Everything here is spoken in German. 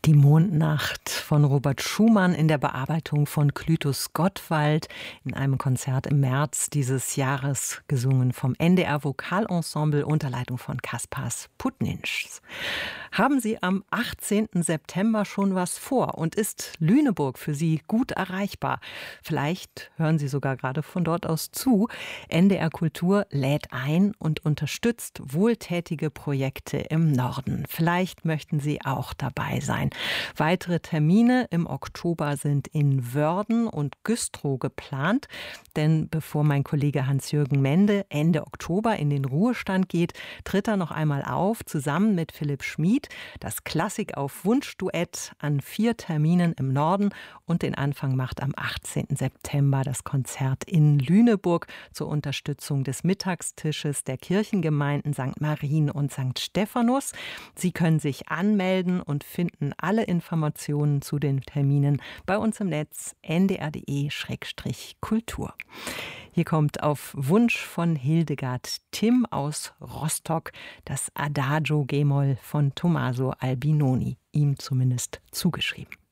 Die Mondnacht von Robert Schumann in der Bearbeitung von Clytus Gottwald in einem Konzert im März dieses Jahres, gesungen vom NDR Vokalensemble unter Leitung von Kaspars Putninschs. Haben Sie am 18. September schon was vor und ist Lüneburg für Sie gut erreichbar? Vielleicht hören Sie sogar gerade von dort aus zu. NDR Kultur lädt ein und unterstützt wohltätige Projekte im Norden. Vielleicht möchten Sie auch dabei sein. Weitere Termine im Oktober sind in Wörden und Güstrow geplant. Denn bevor mein Kollege Hans-Jürgen Mende Ende Oktober in den Ruhestand geht, tritt er noch einmal auf, zusammen mit Philipp Schmid, das Klassik auf Wunsch-Duett an 4 Terminen im Norden. Und den Anfang macht am 18. September das Konzert in Lüneburg zur Unterstützung des Mittagstisches der Kirchengemeinden St. Marien und St. Stephanus. Sie können sich anmelden und finden alle Informationen zu den Terminen bei uns im Netz ndr.de/kultur. Hier kommt auf Wunsch von Hildegard Timm aus Rostock das Adagio G-Moll von Tommaso Albinoni, ihm zumindest zugeschrieben.